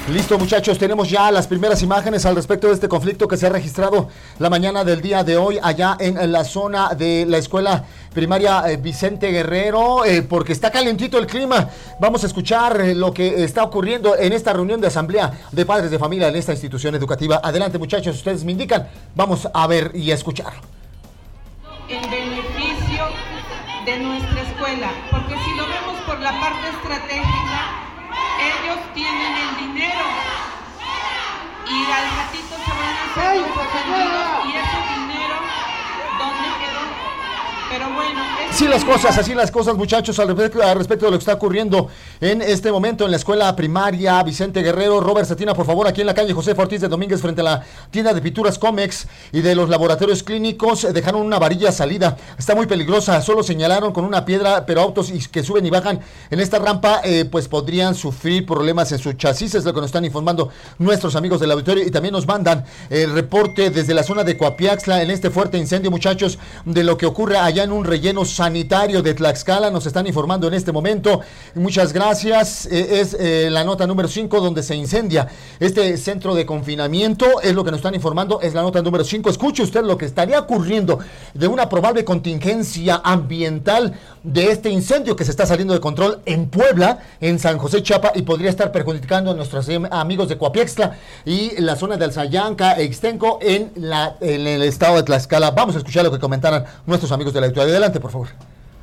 Listo, muchachos, tenemos ya las primeras imágenes al respecto de este conflicto que se ha registrado la mañana del día de hoy allá en la zona de la escuela primaria Vicente Guerrero, porque está calentito el clima. Vamos a escuchar lo que está ocurriendo en esta reunión de asamblea de padres de familia en esta institución educativa. Adelante, muchachos, ustedes me indican. Vamos a ver y a escuchar. En beneficio de nuestra escuela, porque si lo vemos por la parte estratégica, ellos tienen el dinero y al ratito se van a hacer los ofendidos y ese dinero, ¿dónde quedó? Pero bueno, así las cosas, muchachos, al respecto de lo que está ocurriendo en este momento en la escuela primaria Vicente Guerrero. Robert Satina, por favor, aquí en la calle José Ortiz de Domínguez, frente a la tienda de pinturas Comex y de los laboratorios clínicos, dejaron una varilla salida. Está muy peligrosa, solo señalaron con una piedra, pero autos que suben y bajan en esta rampa, pues podrían sufrir problemas en su chasis, es lo que nos están informando nuestros amigos del auditorio, y también nos mandan el reporte desde la zona de Coapiaxtla en este fuerte incendio, muchachos, de lo que ocurre allá en un relleno sanitario de Tlaxcala. Nos están informando en este momento. Muchas gracias. Es la nota número 5 donde se incendia este centro de confinamiento. Es lo que nos están informando. Es la nota número 5. Escuche usted lo que estaría ocurriendo de una probable contingencia ambiental de este incendio que se está saliendo de control en Puebla, en San José Chiapa, y podría estar perjudicando a nuestros amigos de Coapiaxtla y la zona de Alzayanca e Ixtenco en el estado de Tlaxcala. Vamos a escuchar lo que comentaran nuestros amigos de la auditoría. Adelante, por favor.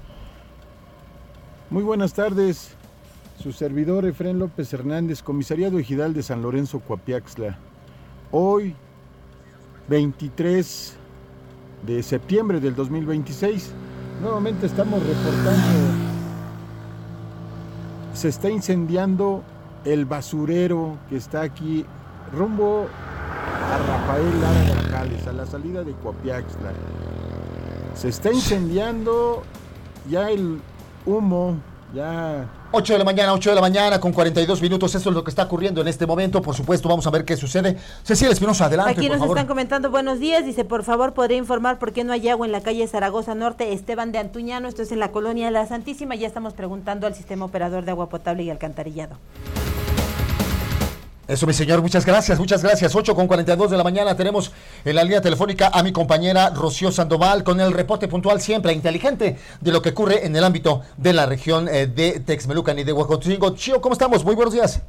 Muy buenas tardes. Su servidor Efrén López Hernández, Comisariado Ejidal de San Lorenzo, Coapiaxtla. Hoy, 23 de septiembre del 2026, nuevamente estamos reportando. Se está incendiando el basurero que está aquí rumbo a Rafael Lara Grajales, a la salida de Coapiaxtla. Se está incendiando ya el humo, ya... 8 de la mañana con 42 minutos, eso es lo que está ocurriendo en este momento. Por supuesto, vamos a ver qué sucede. Cecilia Espinosa, adelante, aquí por favor. Están comentando, buenos días, dice, por favor, ¿podría informar por qué no hay agua en la calle Zaragoza Norte, Esteban de Antuñano? Esto es en la colonia La Santísima. Ya estamos preguntando al sistema operador de agua potable y alcantarillado. Eso, mi señor, muchas gracias. 8:42 de la mañana, tenemos en la línea telefónica a mi compañera Rocío Sandoval con el reporte puntual, siempre inteligente, de lo que ocurre en el ámbito de la región de Texmelucan y de Huejotzingo. Chío, ¿cómo estamos? Muy buenos días.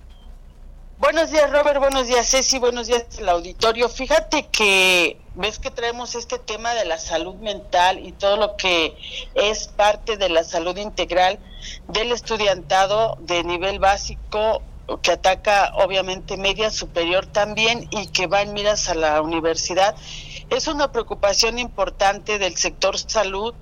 Buenos días, Robert, buenos días, Ceci, buenos días al auditorio. Fíjate que ves que traemos este tema de la salud mental y todo lo que es parte de la salud integral del estudiantado de nivel básico, que ataca obviamente media superior también y que va en miras a la universidad. Es una preocupación importante del sector salud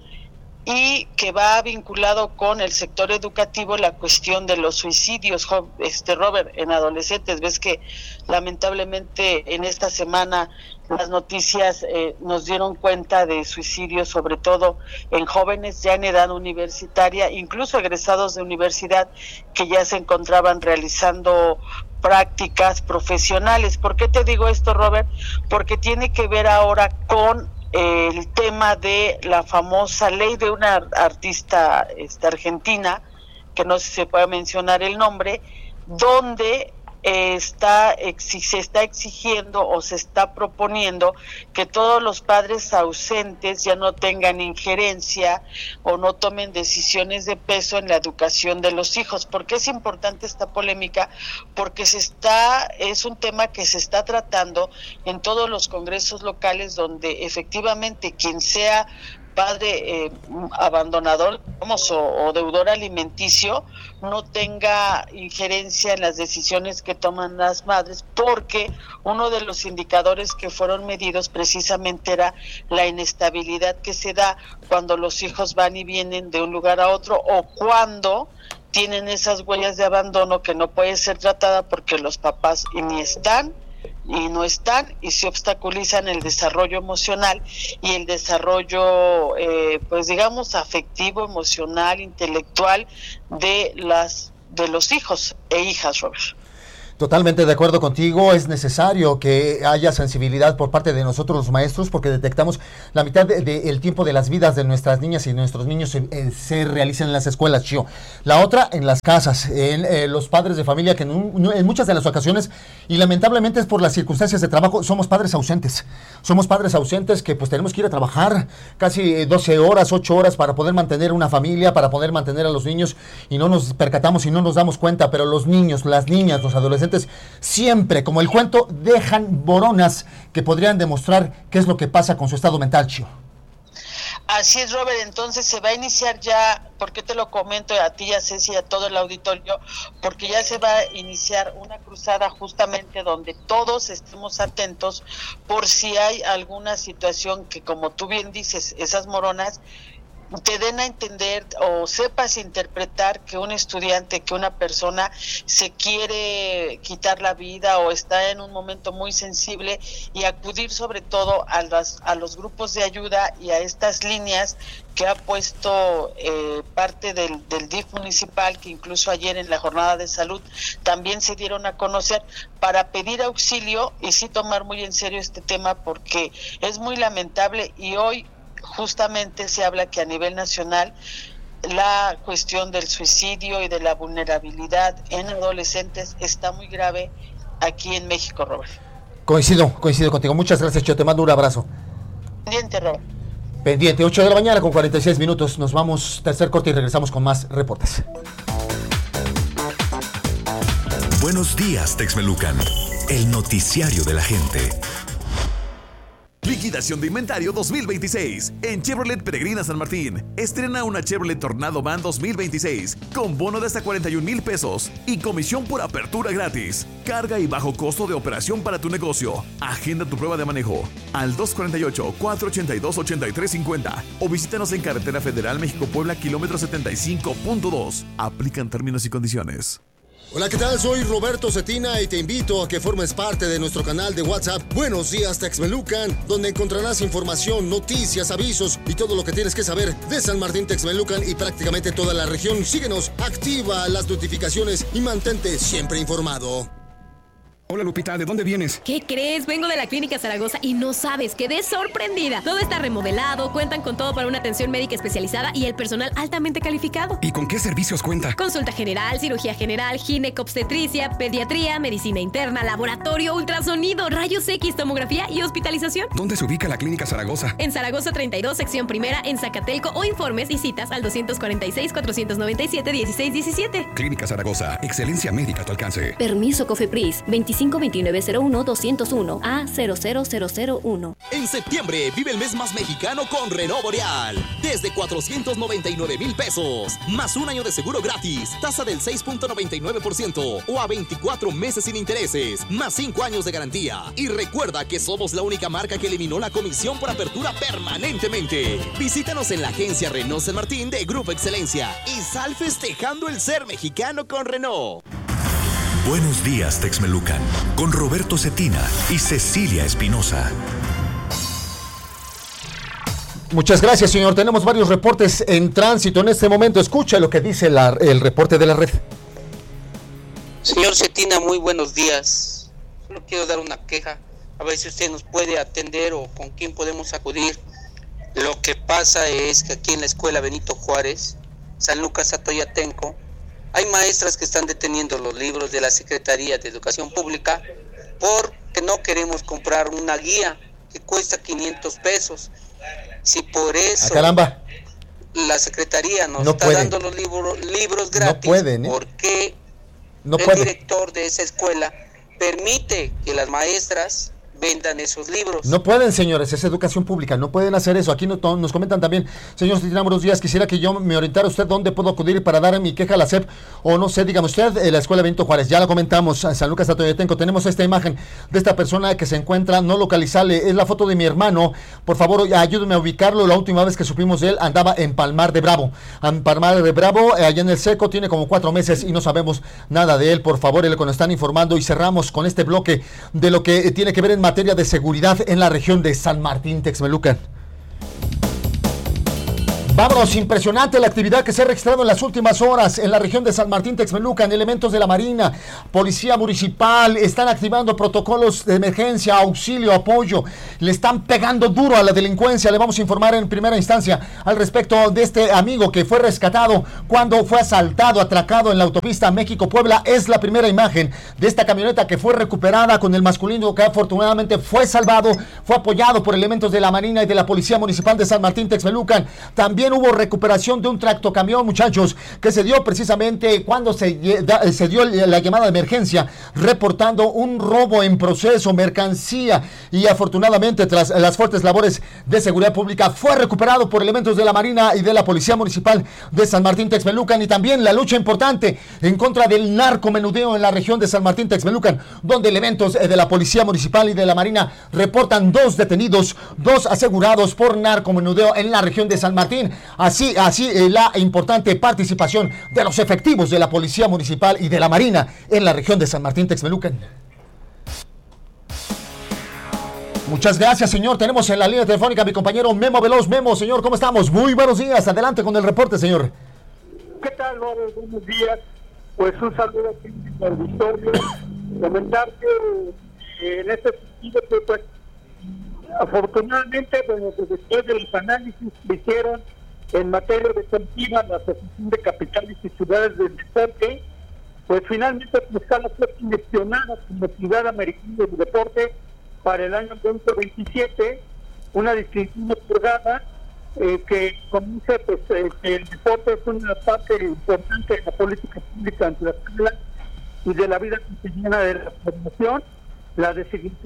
y que va vinculado con el sector educativo, la cuestión de los suicidios, Robert, en adolescentes. Ves que lamentablemente en esta semana las noticias nos dieron cuenta de suicidios, sobre todo en jóvenes ya en edad universitaria, incluso egresados de universidad que ya se encontraban realizando prácticas profesionales. ¿Por qué te digo esto, Robert? Porque tiene que ver ahora con el tema de la famosa ley de una artista argentina, que no sé si se puede mencionar el nombre, donde se está exigiendo o se está proponiendo que todos los padres ausentes ya no tengan injerencia o no tomen decisiones de peso en la educación de los hijos. ¿Por qué es importante esta polémica? Porque es un tema que se está tratando en todos los congresos locales, donde efectivamente quien sea padre abandonador, o deudor alimenticio, no tenga injerencia en las decisiones que toman las madres, porque uno de los indicadores que fueron medidos precisamente era la inestabilidad que se da cuando los hijos van y vienen de un lugar a otro, o cuando tienen esas huellas de abandono que no puede ser tratada porque los papás ni están y no están, y se obstaculizan el desarrollo emocional y el desarrollo pues digamos afectivo, emocional, intelectual de los hijos e hijas, Robert. Totalmente de acuerdo contigo, es necesario que haya sensibilidad por parte de nosotros los maestros porque detectamos la mitad del tiempo de las vidas de nuestras niñas y nuestros niños se realizan en las escuelas, Chio. La otra en las casas, en los padres de familia que en muchas de las ocasiones y lamentablemente es por las circunstancias de trabajo, somos padres ausentes que pues tenemos que ir a trabajar casi 12 horas, 8 horas para poder mantener una familia, para poder mantener a los niños y no nos percatamos y no nos damos cuenta, pero los niños, las niñas, los adolescentes siempre, como el cuento, dejan boronas que podrían demostrar qué es lo que pasa con su estado mental, Chio. Así es, Robert, entonces se va a iniciar ya, ¿por qué te lo comento a ti, a Ceci y a todo el auditorio? Porque ya se va a iniciar una cruzada justamente donde todos estemos atentos por si hay alguna situación que, como tú bien dices, esas moronas te den a entender o sepas interpretar que un estudiante, que una persona se quiere quitar la vida o está en un momento muy sensible y acudir sobre todo a los grupos de ayuda y a estas líneas que ha puesto parte del DIF municipal, que incluso ayer en la jornada de salud también se dieron a conocer para pedir auxilio y sí tomar muy en serio este tema porque es muy lamentable y hoy justamente se habla que a nivel nacional la cuestión del suicidio y de la vulnerabilidad en adolescentes está muy grave aquí en México, Robert. Coincido contigo. Muchas gracias, Chio. Te mando un abrazo. Pendiente, Robert. Pendiente, 8 de la mañana con 46 minutos. Nos vamos, tercer corte y regresamos con más reportes. Buenos días, Texmelucan. El noticiario de la gente. Liquidación de inventario 2026. En Chevrolet Peregrina San Martín. Estrena una Chevrolet Tornado Van 2026 con bono de hasta 41,000 pesos y comisión por apertura gratis. Carga y bajo costo de operación para tu negocio. Agenda tu prueba de manejo al 248-482-8350 o visítanos en Carretera Federal México-Puebla, kilómetro 75.2. Aplican términos y condiciones. Hola, ¿qué tal? Soy Roberto Cetina y te invito a que formes parte de nuestro canal de WhatsApp Buenos Días Texmelucan, donde encontrarás información, noticias, avisos y todo lo que tienes que saber de San Martín Texmelucan y prácticamente toda la región. Síguenos, activa las notificaciones y mantente siempre informado. Hola Lupita, ¿de dónde vienes? ¿Qué crees? Vengo de la Clínica Zaragoza y no sabes, quedé sorprendida. Todo está remodelado, cuentan con todo para una atención médica especializada y el personal altamente calificado. ¿Y con qué servicios cuenta? Consulta general, cirugía general, ginecobstetricia, pediatría, medicina interna, laboratorio, ultrasonido, rayos X, tomografía y hospitalización. ¿Dónde se ubica la Clínica Zaragoza? En Zaragoza 32, sección primera, en Zacatelco o informes y citas al 246-497-1617. Clínica Zaragoza, excelencia médica a tu alcance. Permiso COFEPRIS, 252901-201 A00001. En septiembre vive el mes más mexicano con Renault Boreal. Desde 499,000 pesos. Más un año de seguro gratis. Tasa del 6.99% o a 24 meses sin intereses. Más 5 años de garantía. Y recuerda que somos la única marca que eliminó la comisión por apertura permanentemente. Visítanos en la agencia Renault San Martín de Grupo Excelencia y sal festejando el ser mexicano con Renault. Buenos días, Texmelucan, con Roberto Cetina y Cecilia Espinosa. Muchas gracias, señor. Tenemos varios reportes en tránsito en este momento. Escucha lo que dice el reporte de la red. Señor Cetina, muy buenos días. Solo quiero dar una queja, a ver si usted nos puede atender o con quién podemos acudir. Lo que pasa es que aquí en la escuela Benito Juárez, San Lucas Atoyatenco, hay maestras que están deteniendo los libros de la Secretaría de Educación Pública porque no queremos comprar una guía que cuesta 500 pesos. Si por eso caramba, la Secretaría nos no está pueden dando los libros gratis, no pueden, ¿por qué no el pueden. director de esa escuela permite que las maestras vendan esos libros? No pueden, señores, es educación pública, no pueden hacer eso. Aquí nos comentan también, señor Cetina, buenos días, quisiera que yo me orientara usted dónde puedo acudir para dar mi queja a la SEP, o no sé, dígame usted, la escuela Benito Juárez, ya la comentamos, San Lucas Atoyatenco, tenemos esta imagen de esta persona que se encuentra no localizable, es la foto de mi hermano, por favor, ayúdeme a ubicarlo, la última vez que supimos de él allá en Palmar de Bravo, allá en el Seco, tiene como 4 meses y no sabemos nada de él, por favor, el que nos están informando, y cerramos con este bloque de lo que tiene que ver en materia de seguridad en la región de San Martín Texmelucan. Vámonos, impresionante la actividad que se ha registrado en las últimas horas en la región de San Martín Texmelucan. Elementos de la Marina, Policía Municipal están activando protocolos de emergencia, auxilio, apoyo. Le están pegando duro a la delincuencia. Le vamos a informar en primera instancia al respecto de este amigo que fue rescatado cuando fue asaltado, atracado en la autopista México-Puebla. Es la primera imagen de esta camioneta que fue recuperada con el masculino que afortunadamente fue salvado, fue apoyado por elementos de la Marina y de la Policía Municipal de San Martín Texmelucan. También hubo recuperación de un tractocamión, muchachos, que se dio precisamente cuando se dio la llamada de emergencia, reportando un robo en proceso, mercancía, y afortunadamente tras las fuertes labores de seguridad pública fue recuperado por elementos de la Marina y de la Policía Municipal de San Martín Texmelucan. Y también la lucha importante en contra del narcomenudeo en la región de San Martín Texmelucan, donde elementos de la Policía Municipal y de la Marina reportan 2 detenidos, 2 asegurados por narcomenudeo en la región de San Martín. Así la importante participación de los efectivos de la Policía Municipal y de la Marina en la región de San Martín Texmelucan. Muchas gracias, señor. Tenemos en la línea telefónica a mi compañero Memo Veloz. Memo, señor, ¿cómo estamos? Muy buenos días. Adelante con el reporte, señor. ¿Qué tal, Robert? Buenos días. Pues un saludo aquí en el auditorio. Comentar que en este sentido, pues afortunadamente, bueno, pues después de los análisis que hicieron en materia deportiva, la Asociación de Capitales y Ciudades del Deporte, pues finalmente Tlaxcala fue seleccionada como ciudad americana del deporte para el año 2027, una distinción otorgada que, como dice, pues el deporte es una parte importante de la política pública en Tlaxcala y de la vida cotidiana de la población. La designación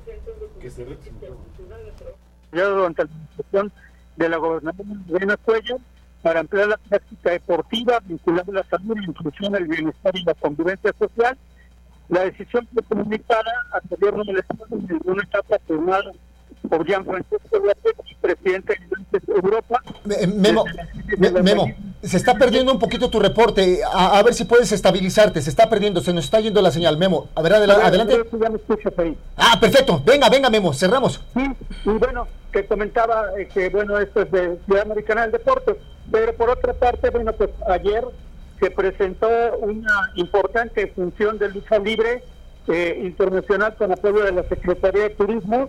durante la administración de la gobernadora Elena Cuellar para ampliar la práctica deportiva, vincular la salud, la inclusión, el bienestar y la convivencia social. La decisión fue comunicada al gobierno del Estado en una etapa firmada por Gianfrancesco López, presidente de Europa. Memo, se está perdiendo un poquito tu reporte. A ver si puedes estabilizarte. Se está perdiendo, se nos está yendo la señal. Memo, a ver, adelante. Ya me escuchas ahí. Ah, perfecto. Venga, Memo, cerramos. Sí, y bueno, que comentaba que, bueno, esto es de Ciudad Americana del Deporte, pero por otra parte, bueno, pues ayer se presentó una importante función de lucha libre internacional con apoyo de la Secretaría de Turismo.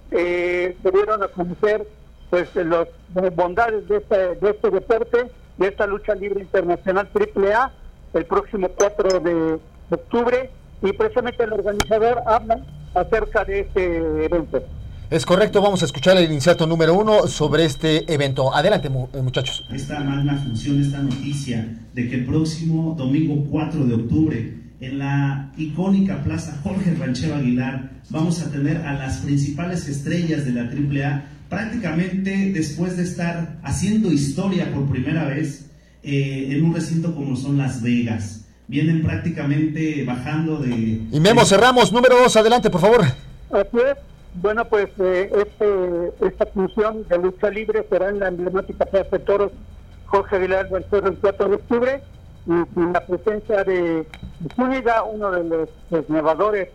Se dieron a conocer pues las bondades de este deporte, de esta lucha libre internacional AAA, el próximo 4 de octubre, y precisamente el organizador habla acerca de este evento. Es correcto, vamos a escuchar el iniciato número 1 sobre este evento. Adelante, muchachos. Esta magna función, esta noticia de que el próximo domingo 4 de octubre, en la icónica Plaza Jorge Ranchero Aguilar, vamos a tener a las principales estrellas de la AAA, prácticamente después de estar haciendo historia por primera vez en un recinto como son Las Vegas. Vienen prácticamente bajando de... Y Memo, cerramos. Número 2, adelante, por favor. Así es. Bueno, pues esta función de lucha libre será en la emblemática Plaza de Toros Jorge Aguilar Ranchero el 4 de octubre, y la presencia de Zúñiga, uno de los innovadores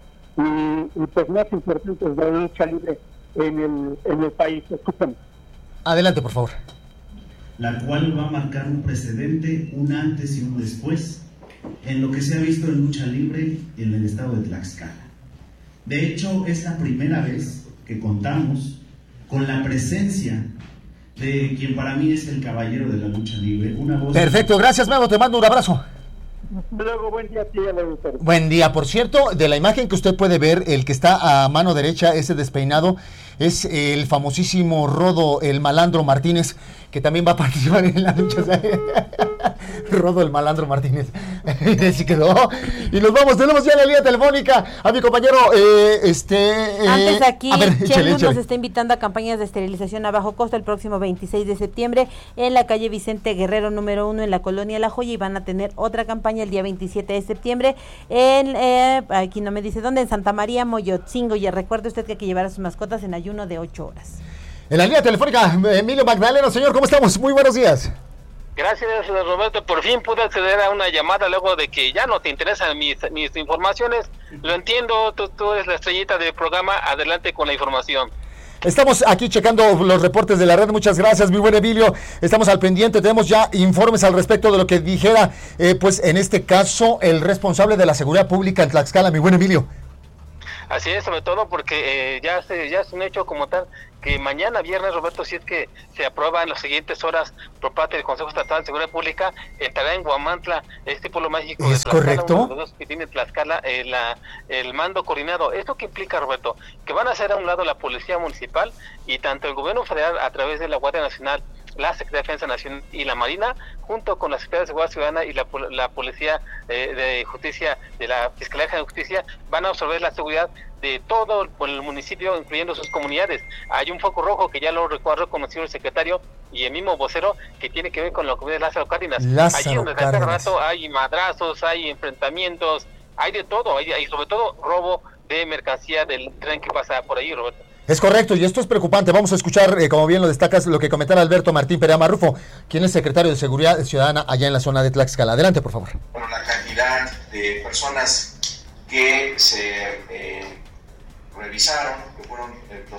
y pues más importantes de la lucha libre en el país. Escúchame. Adelante, por favor. La cual va a marcar un precedente, un antes y un después, en lo que se ha visto en lucha libre en el estado de Tlaxcala. De hecho, es la primera vez que contamos con la presencia de quien para mí es el caballero de la lucha libre. Una voz... Perfecto, gracias, Memo, te mando un abrazo. Luego, buen día a ti, Buen día, por cierto, de la imagen que usted puede ver, el que está a mano derecha, ese despeinado, es el famosísimo Rodo el Malandro Martínez, que también va a participar en la lucha. Rodo el Malandro Martínez. Así quedó. Y nos vamos, tenemos ya en la línea telefónica a mi compañero Antes aquí, échale. nos está invitando a campañas de esterilización a bajo costo el próximo 26 de septiembre en la calle Vicente Guerrero número 1 en la colonia La Joya, y van a tener otra campaña el día 27 de septiembre en, aquí no me dice dónde, en Santa María Moyotzingo. Y recuerde usted que hay que llevar a sus mascotas en ayuno de 8 horas. En la línea telefónica, Emilio Magdaleno, señor, ¿cómo estamos? Muy buenos días. Gracias, Roberto. Por fin pude acceder a una llamada luego de que ya no te interesan mis informaciones. Lo entiendo, tú eres la estrellita del programa. Adelante con la información. Estamos aquí checando los reportes de la red. Muchas gracias, mi buen Emilio. Estamos al pendiente. Tenemos ya informes al respecto de lo que dijera, pues en este caso, el responsable de la seguridad pública en Tlaxcala, mi buen Emilio. Así es, sobre todo porque ya es un hecho como tal que mañana viernes, Roberto, si es que se aprueba en las siguientes horas por parte del Consejo Estatal de Seguridad Pública, entrará en Huamantla, este pueblo mágico de Tlaxcala, correcto? uno de los dos que tiene Tlaxcala, el mando coordinado. ¿Esto qué implica, Roberto? Que van a hacer a un lado la Policía Municipal y tanto el Gobierno Federal a través de la Guardia Nacional, la Secretaría de Defensa Nacional y la Marina, junto con la Secretaría de Seguridad Ciudadana y la Policía de Justicia, de la Fiscalía de Justicia, van a absorber la seguridad de todo el municipio, incluyendo sus comunidades. Hay un foco rojo que ya lo ha reconocido el secretario y el mismo vocero, que tiene que ver con la comunidad de Lázaro Cárdenas. Allí donde cada rato hay madrazos, hay enfrentamientos, hay de todo, hay sobre todo robo de mercancía del tren que pasa por ahí, Roberto. Es correcto, y esto es preocupante. Vamos a escuchar, como bien lo destacas, lo que comentara Alberto Martín Perea Marrufo, quien es secretario de Seguridad Ciudadana allá en la zona de Tlaxcala. Adelante, por favor. Bueno, la cantidad de personas que se revisaron, que fueron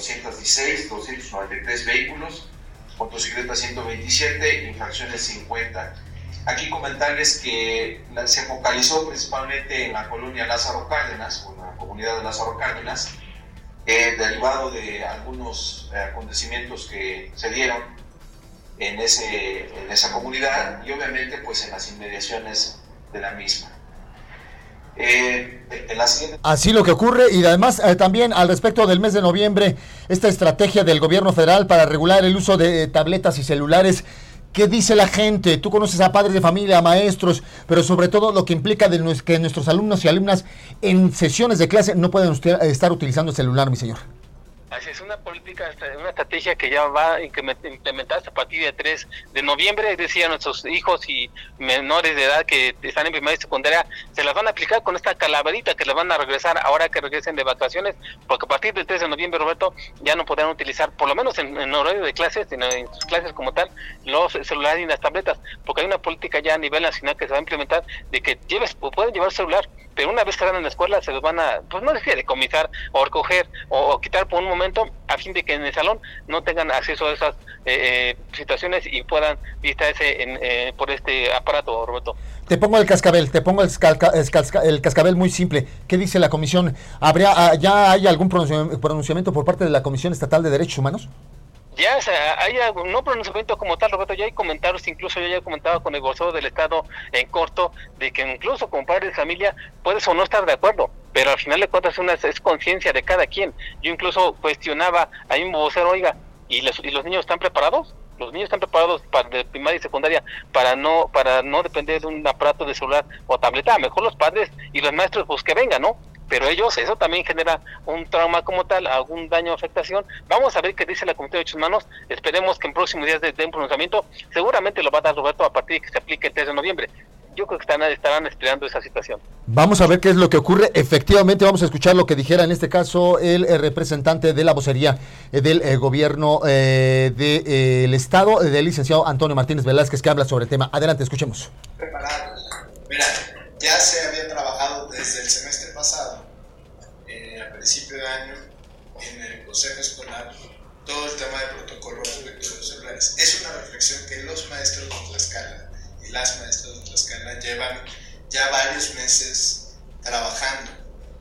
293 vehículos, motocicletas 127, infracciones 50. Aquí comentarles que se focalizó principalmente en la colonia Lázaro Cárdenas, o en la comunidad de Lázaro Cárdenas, derivado de algunos acontecimientos que se dieron en esa comunidad y obviamente pues en las inmediaciones de la misma. Así lo que ocurre, y además también al respecto del mes de noviembre, esta estrategia del gobierno federal para regular el uso de tabletas y celulares. ¿Qué dice la gente? Tú conoces a padres de familia, a maestros, pero sobre todo lo que implica que nuestros alumnos y alumnas en sesiones de clase no pueden estar utilizando el celular, mi señor. Así es, una política, una estrategia que ya va a implementarse a partir del 3 de noviembre, es decir, a nuestros hijos y menores de edad que están en primaria y secundaria, se las van a aplicar con esta calaverita que les van a regresar ahora que regresen de vacaciones, porque a partir del 3 de noviembre, Roberto, ya no podrán utilizar, por lo menos en horario de clases, en sus clases como tal, los celulares y las tabletas, porque hay una política ya a nivel nacional que se va a implementar de que pueden llevar celular, pero una vez que están en la escuela se los van a, pues no decir decomisar o recoger o quitar por un momento, a fin de que en el salón no tengan acceso a esas situaciones y puedan distraerse por este aparato, Roberto. Te pongo el cascabel, el cascabel muy simple. ¿Qué dice la comisión? ¿Ya hay algún pronunciamiento por parte de la Comisión Estatal de Derechos Humanos? Ya hay no pronunciamiento como tal, Roberto, ya hay comentarios, incluso yo ya he comentado con el vocero del Estado en corto, de que incluso como padre de familia puedes o no estar de acuerdo, pero al final de cuentas es conciencia de cada quien. Yo incluso cuestionaba a un vocero, oiga, ¿y los niños están preparados? Los niños están preparados de primaria y secundaria para no depender de un aparato de celular o tableta. A lo mejor los padres y los maestros pues que vengan, ¿no? Pero eso también genera un trauma como tal, algún daño o afectación. Vamos a ver qué dice la Comisión de Derechos Humanos. Esperemos que en próximos días den un pronunciamiento. Seguramente lo va a dar Roberto a partir de que se aplique el 3 de noviembre. Yo creo que estarán esperando esa situación. Vamos a ver qué es lo que ocurre. Efectivamente, vamos a escuchar lo que dijera en este caso el representante de la vocería del gobierno del Estado, del licenciado Antonio Martínez Velázquez, que habla sobre el tema. Adelante, escuchemos. Preparados. Mira, ya se había trabajado desde el semestre pasado, a principio de año, en el Consejo Escolar, todo el tema de protocolo respecto de los celulares. Es una reflexión que los maestros de Tlaxcala y las maestras de Tlaxcala llevan ya varios meses trabajando,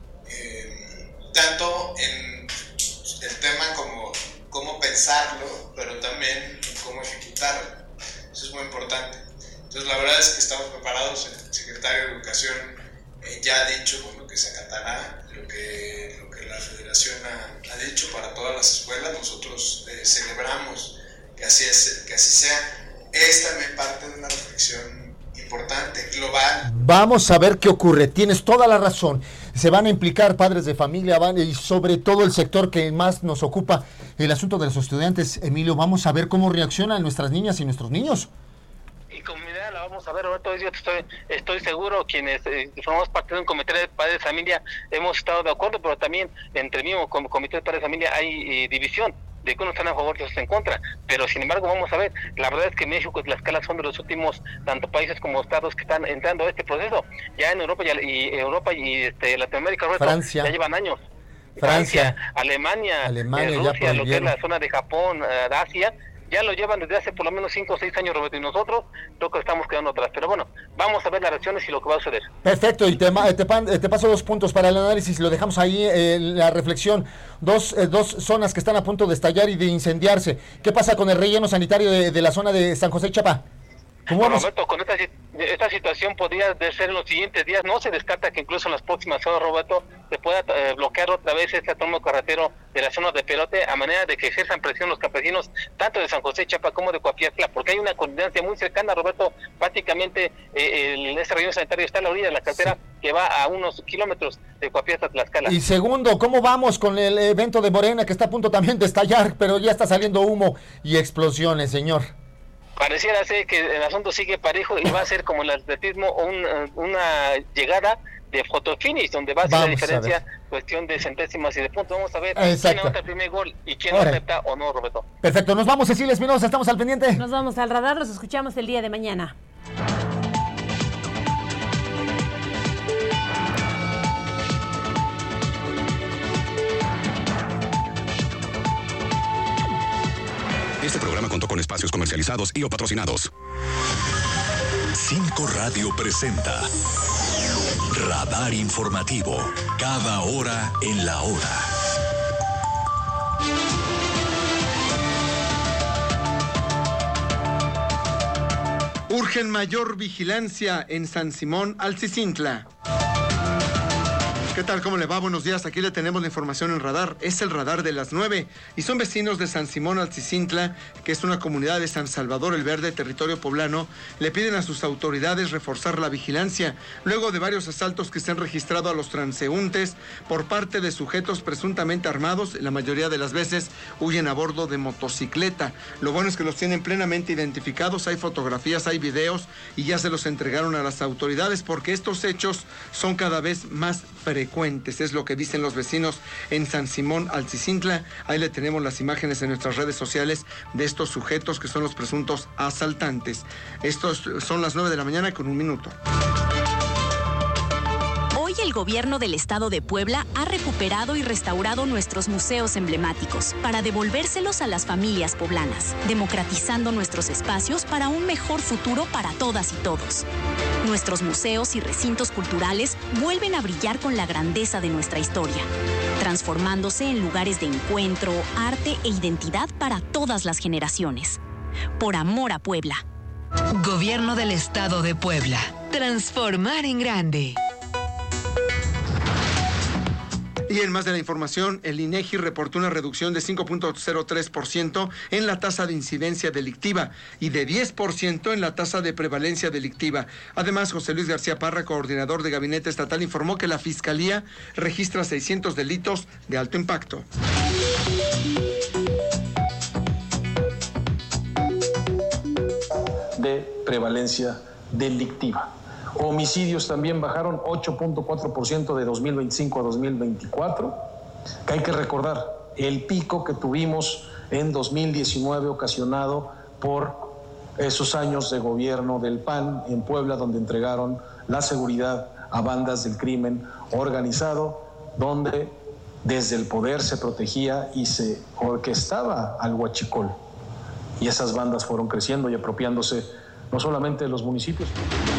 tanto en el tema como cómo pensarlo, pero también cómo ejecutarlo. Eso es muy importante. Entonces la verdad es que estamos preparados. El secretario de Educación ya ha dicho que se acatará lo que la Federación ha dicho para todas las escuelas. Nosotros celebramos que así sea. Es también parte de una reflexión importante, global. Vamos a ver qué ocurre. Tienes toda la razón. Se van a implicar padres de familia y sobre todo el sector que más nos ocupa, el asunto de los estudiantes. Emilio, vamos a ver cómo reaccionan nuestras niñas y nuestros niños. Y comunidad la vamos a ver, Roberto. Yo estoy seguro, quienes formamos parte de un comité de padres de familia hemos estado de acuerdo, pero también entre mismo como comité de padres de familia hay división de que unos están a favor y otros en contra, pero sin embargo vamos a ver, la verdad es que México y Tlaxcala son de los últimos tanto países como estados que están entrando a este proceso. Ya en Europa y Latinoamérica, Roberto, Francia, ya llevan años. Francia, Alemania, ya Rusia, lo que es prohibieron. la zona de Japón, Asia, ya lo llevan desde hace por lo menos 5 o 6 años, Roberto, y nosotros creo que estamos quedando atrás. Pero bueno, vamos a ver las reacciones y lo que va a suceder. Perfecto, y te paso 2 puntos para el análisis, lo dejamos ahí la reflexión. Dos zonas que están a punto de estallar y de incendiarse. ¿Qué pasa con el relleno sanitario de la zona de San José Chapa? ¿Cómo vamos? Roberto, con esta situación podría ser en los siguientes días. No se descarta que incluso en las próximas horas, Roberto, se pueda bloquear otra vez este tramo carretero de la zona de Perote, a manera de que ejerzan presión los campesinos, tanto de San José Chapa como de Coapiaxtla, porque hay una colindancia muy cercana, Roberto. Prácticamente este relleno sanitario está a la orilla de la carretera, que va a unos kilómetros de Coapiaxtla a Tlaxcala. Y segundo, ¿cómo vamos con el evento de Morena, que está a punto también de estallar, pero ya está saliendo humo y explosiones, señor? Pareciera ser que el asunto sigue parejo y va a ser como el atletismo una llegada de fotofinish, donde va a ser la diferencia, cuestión de centésimas y de puntos. Vamos a ver quién anota el primer gol y quién lo acepta o no, Roberto. Perfecto, nos vamos, Cecilia Espinosa, estamos al pendiente. Nos vamos al radar, los escuchamos el día de mañana. Este programa contó con espacios comercializados y o patrocinados. 5 Radio presenta Radar Informativo, cada hora en la hora. Urgen mayor vigilancia en San Simón Alcicintla. ¿Qué tal? ¿Cómo le va? Buenos días. Aquí le tenemos la información en radar. Es el radar de las 9 y son vecinos de San Simón Alcicintla, que es una comunidad de San Salvador el Verde, territorio poblano. Le piden a sus autoridades reforzar la vigilancia luego de varios asaltos que se han registrado a los transeúntes por parte de sujetos presuntamente armados. La mayoría de las veces huyen a bordo de motocicleta. Lo bueno es que los tienen plenamente identificados. Hay fotografías, hay videos y ya se los entregaron a las autoridades, porque estos hechos son cada vez más frecuentes. Es lo que dicen los vecinos en San Simón Alcicintla. Ahí le tenemos las imágenes en nuestras redes sociales de estos sujetos que son los presuntos asaltantes. Estos son las 9 de la mañana con 1 minuto. Hoy el gobierno del estado de Puebla ha recuperado y restaurado nuestros museos emblemáticos para devolvérselos a las familias poblanas, democratizando nuestros espacios para un mejor futuro para todas y todos. Nuestros museos y recintos culturales vuelven a brillar con la grandeza de nuestra historia, transformándose en lugares de encuentro, arte e identidad para todas las generaciones. Por amor a Puebla. Gobierno del Estado de Puebla. Transformar en grande. Y en más de la información, el INEGI reportó una reducción de 5.03% en la tasa de incidencia delictiva y de 10% en la tasa de prevalencia delictiva. Además, José Luis García Parra, coordinador de Gabinete Estatal, informó que la Fiscalía registra 600 delitos de alto impacto. De prevalencia delictiva. Homicidios también bajaron 8.4% de 2025 a 2024, que hay que recordar el pico que tuvimos en 2019 ocasionado por esos años de gobierno del PAN en Puebla, donde entregaron la seguridad a bandas del crimen organizado, donde desde el poder se protegía y se orquestaba al huachicol. Y esas bandas fueron creciendo y apropiándose no solamente de los municipios.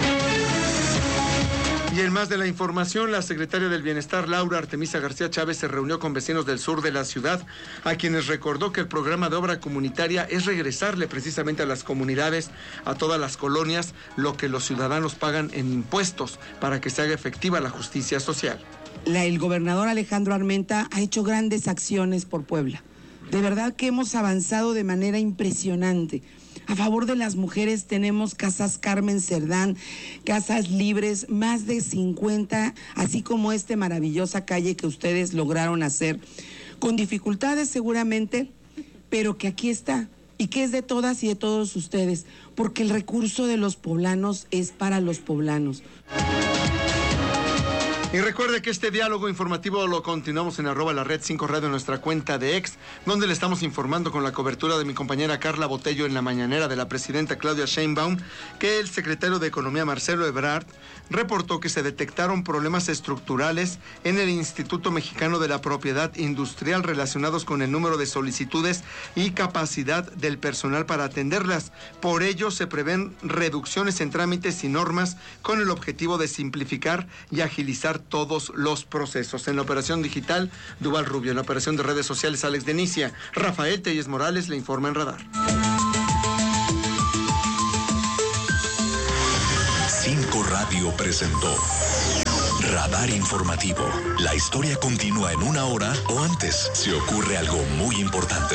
Y en más de la información, la secretaria del Bienestar, Laura Artemisa García Chávez, se reunió con vecinos del sur de la ciudad, a quienes recordó que el programa de obra comunitaria es regresarle precisamente a las comunidades, a todas las colonias, lo que los ciudadanos pagan en impuestos para que se haga efectiva la justicia social. El gobernador Alejandro Armenta ha hecho grandes acciones por Puebla. De verdad que hemos avanzado de manera impresionante. A favor de las mujeres tenemos Casas Carmen Cerdán, Casas Libres, más de 50, así como maravillosa calle que ustedes lograron hacer, con dificultades seguramente, pero que aquí está, y que es de todas y de todos ustedes, porque el recurso de los poblanos es para los poblanos. Y recuerde que este diálogo informativo lo continuamos en @la-red5radio en nuestra cuenta de X, donde le estamos informando con la cobertura de mi compañera Carla Botello en la mañanera de la presidenta Claudia Sheinbaum que el secretario de Economía Marcelo Ebrard reportó que se detectaron problemas estructurales en el Instituto Mexicano de la Propiedad Industrial relacionados con el número de solicitudes y capacidad del personal para atenderlas. Por ello, se prevén reducciones en trámites y normas con el objetivo de simplificar y agilizar todos los procesos. En la operación digital, Duval Rubio. En la operación de redes sociales, Alex Denicia. Rafael Telles Morales le informa en Radar. 5 Radio presentó Radar Informativo. La historia continúa en 1 hora o antes si ocurre algo muy importante.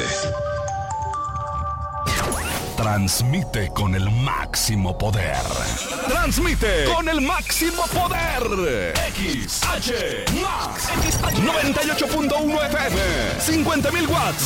Transmite con el máximo poder. Transmite con el máximo poder. XH Max 98.1 FM. 50,000 watts.